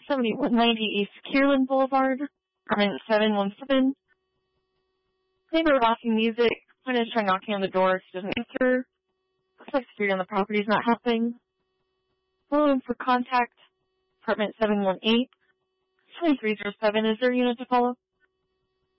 7190 East Kierland Boulevard, apartment 717. Neighbor rocking music. I'm going to try knocking on the door. She doesn't answer. Looks like security on the property is not helping. Following for contact, apartment 718. 2307. Is there a unit to follow?